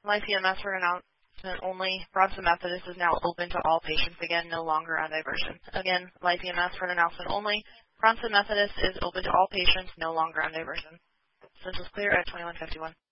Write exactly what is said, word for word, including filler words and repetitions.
Life E M S for announcement only. Bronson Methodist is now open to all patients again, no longer on diversion. Again, Life E M S for announcement only. Bronson Methodist is open to all patients, no longer on diversion. Census clear at twenty-one fifty-one.